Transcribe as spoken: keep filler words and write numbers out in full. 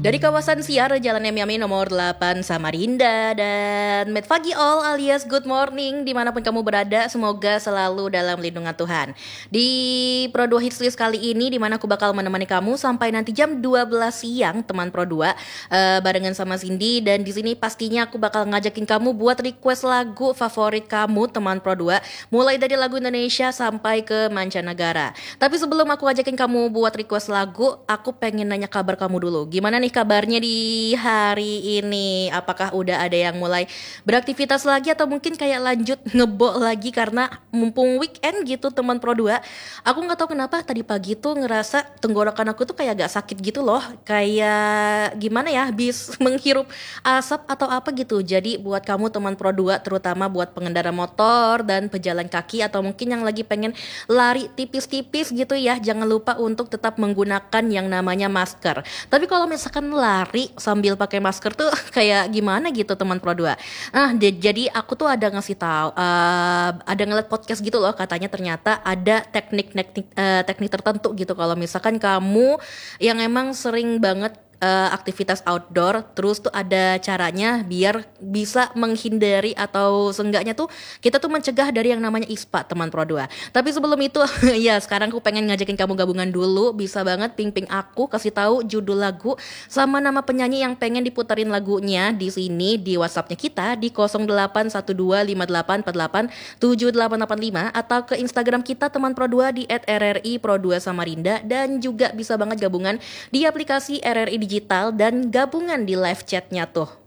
Dari kawasan Siar, Jalan M Y A M I nomor delapan Samarinda. Dan Med Pagi All alias Good Morning dimanapun kamu berada, semoga selalu dalam lindungan Tuhan. Di Pro dua Hits List kali ini, dimana aku bakal menemani kamu sampai nanti jam dua belas siang, teman Pro dua, uh, barengan sama Cindy. Dan di sini pastinya aku bakal ngajakin kamu buat request lagu favorit kamu, teman Pro dua, mulai dari lagu Indonesia sampai ke mancanegara. Tapi sebelum aku ajakin kamu buat request lagu, aku pengen nanya kabar kamu dulu. Gimana nih kabarnya di hari ini? Apakah udah ada yang mulai beraktivitas lagi atau mungkin kayak lanjut ngebok lagi karena mumpung weekend gitu, teman Pro dua. Aku nggak tahu kenapa tadi pagi tuh ngerasa tenggorokan aku tuh kayak agak sakit gitu loh. Kayak gimana ya, habis menghirup asap atau apa gitu. Jadi buat kamu teman Pro dua, terutama buat pengendara motor dan pejalan kaki atau mungkin yang lagi pengen lari tipis-tipis gitu ya, jangan lupa untuk tetap menggunakan yang namanya masker. Tapi kalau misalkan lari sambil pakai masker tuh kayak gimana gitu, teman Pro dua. Nah, de- jadi aku tuh ada ngasih tahu, uh, ada ngeliat podcast gitu loh, katanya ternyata ada teknik-teknik uh, teknik tertentu gitu kalau misalkan kamu yang emang sering banget uh, aktivitas outdoor, terus tuh ada caranya biar bisa menghindari atau seenggaknya tuh kita tuh mencegah dari yang namanya ispa, teman Pro dua. Tapi sebelum itu ya sekarang aku pengen ngajakin kamu gabungan dulu, bisa banget ping-ping aku, kasih tahu judul lagu sama nama penyanyi yang pengen diputerin lagunya di sini di WhatsAppnya kita di nol delapan satu dua lima delapan empat delapan tujuh delapan delapan lima atau ke Instagram kita teman Pro dua di et r r i pro dua samarinda, dan juga bisa banget gabungan di aplikasi R R I Digital dan gabungan di live chatnya tuh.